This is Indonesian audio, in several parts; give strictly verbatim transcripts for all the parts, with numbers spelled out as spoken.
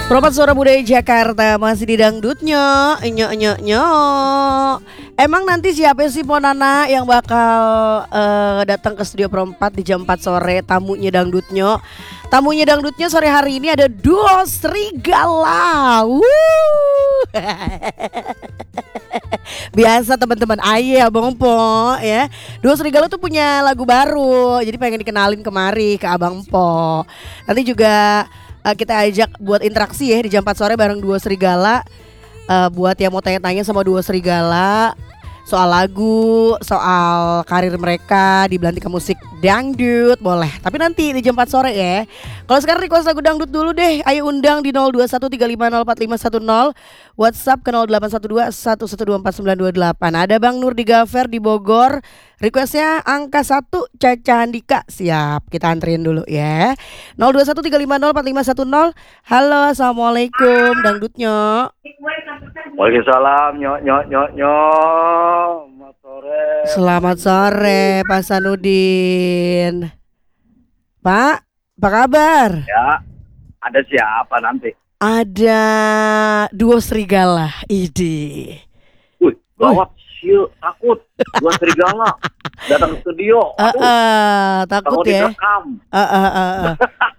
Perempat suara budaya Jakarta masih di dangdutnya, nyok nyok nyok. Emang nanti siapa sih Ponana yang bakal uh, datang ke studio Perempat di jam empat sore? Tamunya dangdutnya, tamunya dangdutnya sore hari ini ada duo Serigala. Wuh. Biasa teman-teman Aye Abang Po ya. Duo Serigala tuh punya lagu baru, jadi pengen dikenalin kemari ke Abang Po. Nanti juga Uh, kita ajak buat interaksi ya di jam empat sore bareng Duo Serigala. uh, Buat yang mau tanya-tanya sama Duo Serigala soal lagu, soal karir mereka di Belantika Musik Dangdut, boleh. Tapi nanti di jam empat sore ya. Kalau sekarang request lagu dangdut dulu deh. Ayo undang di nol dua satu tiga lima nol empat lima satu nol, WhatsApp ke nol delapan satu dua satu satu dua empat sembilan dua delapan. Ada Bang Nur di Gafer di Bogor, requestnya angka satu Caca Handika. Siap, kita anterin dulu ya. nol dua satu tiga lima nol empat lima satu nol. Halo, assalamualaikum dangdutnya. Waalaikumsalam, nyok nyok nyok nyok. Selamat sore. Selamat sore Pak Sanudin. Pak, apa kabar? Ya, ada siapa nanti? Ada Duo Serigala, idi. Wih, gawat, siu, takut. Dua Serigala datang ke studio. Uh, uh, takut ya? Direkam. Uh, uh, uh, uh.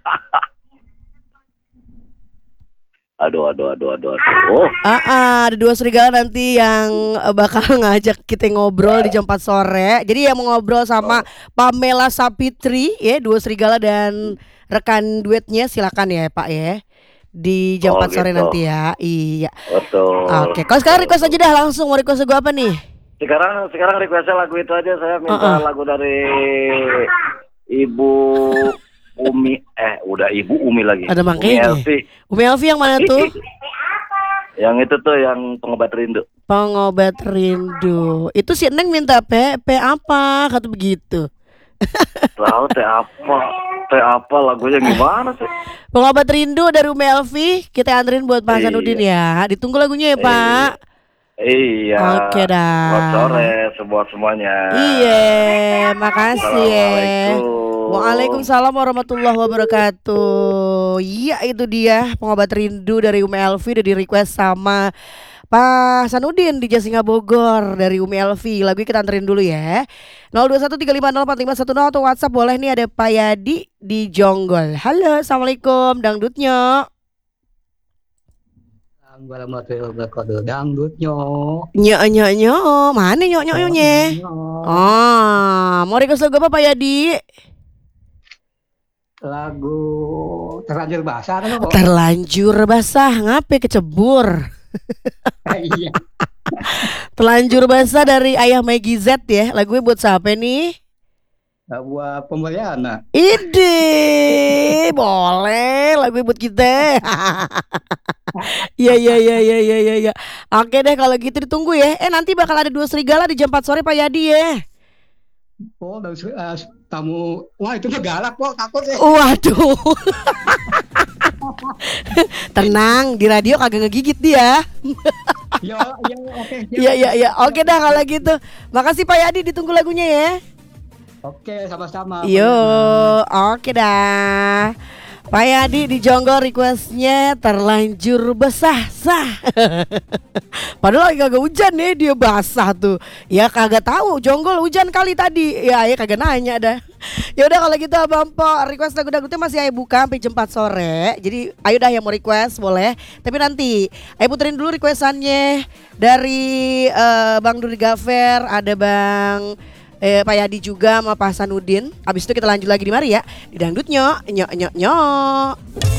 Aduh, aduh, aduh, aduh, aduh. Ah, ah, ada Duo Serigala nanti yang bakal ngajak kita ngobrol di jam empat sore. Jadi yang mau ngobrol sama Pamela Sapitri ya, Duo Serigala dan rekan duetnya silakan ya Pak ya. Di jam Oh, empat sore gitu. nanti ya. Iya. Betul. Oke, kalau sekarang request aja dah langsung. Mau request lagu apa nih? Sekarang, sekarang requestnya lagu itu aja. Saya minta Uh-uh. lagu dari Ibu Umi. Eh, udah Ibu Umi lagi. Ada Umi makanya. Elvi. Umi Elvi yang mana tuh? Yang itu tuh yang pengobat rindu. Pengobat rindu. Itu si Neng minta P, P apa? Kata begitu. Tahu teh apa? Teh apa lagunya gimana sih? Pengobat rindu dari Umi Elvi. Kita anterin buat Pak Iya. Hasanuddin ya. Ditunggu lagunya ya Pak. Iya. Oke dah. Selamat sore semua semuanya. Iya, makasih ya. Assalamualaikum. Waalaikumsalam warahmatullahi wabarakatuh. Iya, itu dia pengobat rindu dari Umi Elvi, udah di request sama Pak Sanudin di Jasinga Bogor dari Umi Elvi. Lagu kita anterin dulu ya. nol dua satu tiga lima nol empat lima satu nol atau WhatsApp boleh nih, ada Pak Yadi di Jonggol. Halo, assalamualaikum dangdutnya. Warahmatullahi wabarakatuh. Dangdutnya. Nyok nyok nyok, mana nyok nyok nyoknya? Oh, mau request lagu apa Pak Yadi? Lagu terlanjur basah kan kok? Terlanjur basah, ngapain kecebur? Iya. Terlanjur basah dari Ayah Maggie Z ya. Lagunya buat siapa nih? Buat pembelian. Ide, boleh lagunya buat kita. Iya iya iya iya iya iya. Ya. Oke deh kalau gitu ditunggu ya. Eh nanti bakal ada Duo Serigala di jam empat sore Pak Yadi ya. Oh, dari uh, tamu. Wah, itu mah galak kok, takut ya. Waduh. Tenang, di radio kagak ngegigit dia. Ya, ya, oke. Iya iya iya. Oke dah kalau gitu. Makasih Pak Yadi, ditunggu lagunya ya. Oke, sama-sama. Yo, oke dah. Pak Yadi di Jonggol requestnya terlanjur basah sah. Padahal lagi kagak hujan nih, dia basah tuh. Ya kagak tahu Jonggol hujan kali tadi. Ya ya kagak nanya dah. Ya udah kalau gitu Abang Po, request lagu dangdutnya masih ayo buka sampai jam empat sore. Jadi ayo dah yang mau request boleh. Tapi nanti ayo puterin dulu requestannya dari uh, Bang Duri Gafer, ada Bang Eh, Pak Yadi juga sama Pak Sanudin. Abis itu kita lanjut lagi di mari ya. Di dangdutnya nyok nyok nyok.